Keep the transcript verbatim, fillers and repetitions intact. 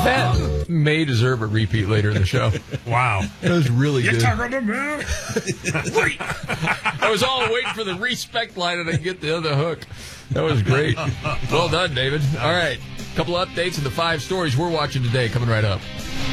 That may deserve a repeat later in the show. Wow. That was really You're good. talking to me? I was all waiting for the respect line and I get the other hook. That was great. Well done, David. All right. A couple updates and the five stories we're watching today coming right up.